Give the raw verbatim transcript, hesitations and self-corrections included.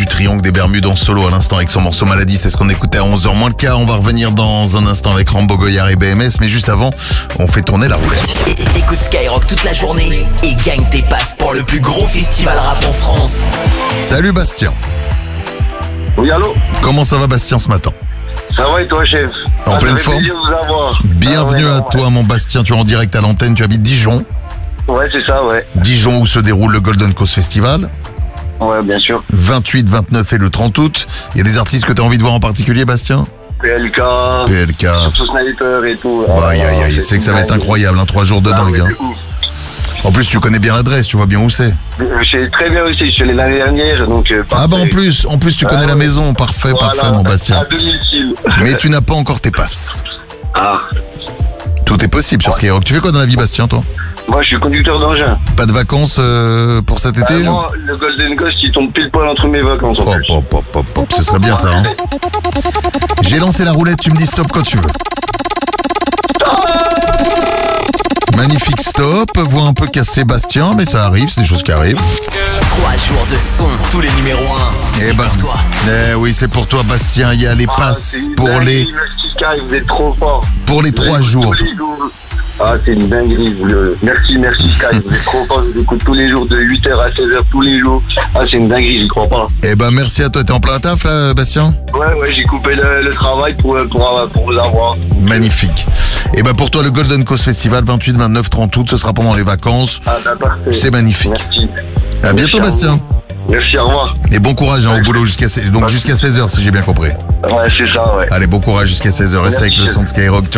Triangle des Bermudes en solo à l'instant avec son morceau Maladie. C'est ce qu'on écoutait à onze heures moins le quart. On va revenir dans un instant avec Rambo Goyard et B M S. Mais juste avant, on fait tourner la roulette. Écoute Skyrock toute la journée et gagne tes passes pour le plus gros festival rap en France. Salut Bastien. Oui, allô? Comment ça va Bastien ce matin? Ça va et toi, chef? En ah, pleine forme. De vous avoir. Bienvenue ah, ouais, à non, toi ouais. mon Bastien, tu es en direct à l'antenne, tu habites Dijon. Ouais, c'est ça, ouais. Dijon où se déroule le Golden Coast Festival. Ouais, bien sûr. vingt-huit, vingt-neuf et le trente août. Il y a des artistes que tu as envie de voir en particulier Bastien? P L K. P L K. Surtout Sniper et tout. Bah, ah, aïe aïe aïe, c'est que ça va être incroyable, hein, trois jours de ah, dingue. ouais, Hein. c'est ouf. En plus tu connais bien l'adresse, tu vois bien où c'est. Je sais très bien aussi, je suis allé l'année dernière, donc euh, Ah bah en parfait. plus, en plus tu connais Ah, la ouais. maison, parfait, Voilà, parfait mon Bastien. à domicile. Mais tu n'as pas encore tes passes. Ah, Tout est possible sur Skyrock. Tu fais quoi dans la vie Bastien toi? moi je suis conducteur d'engin. Pas de vacances euh, pour cet été? Ah, moi, le Golden Ghost, il tombe pile poil entre mes vacances en Hop, plus. hop, hop, hop, hop, ce serait bien ça. Hein. J'ai lancé la roulette, tu me dis stop quand tu veux. Magnifique stop, voix un peu cassée Bastien, mais ça arrive, c'est des choses qui arrivent. Trois jours de son, tous les numéros un. Eh C'est ben, pour toi. eh oui, c'est pour toi Bastien, il y a les Ah, passes c'est une pour les, dinguerie, merci Sky, vous êtes trop fort. pour les Je trois vous écoute jours. tous les jours. Ah, c'est une dinguerie. vous le- Merci, merci Sky. Vous êtes trop fort. Je vous écoute tous les jours de huit heures à seize heures tous les jours. Ah, c'est une dinguerie, j'y crois pas. Eh ben merci à toi, t'es en plein taf là Bastien? Ouais, ouais, j'ai coupé le, le travail pour, pour, pour vous avoir. Magnifique. Et ben pour toi le Golden Coast Festival vingt-huit, vingt-neuf, trente août, ce sera pendant les vacances. Ah, bah, parfait. C'est magnifique. Merci. À bientôt Merci à Bastien. vous. Merci, au revoir. Et bon courage hein, au boulot jusqu'à donc jusqu'à seize heures si j'ai bien compris. Ouais, c'est ça, ouais. Allez, bon courage jusqu'à seize heures, reste Merci. avec le son de Skyrock. Ciao.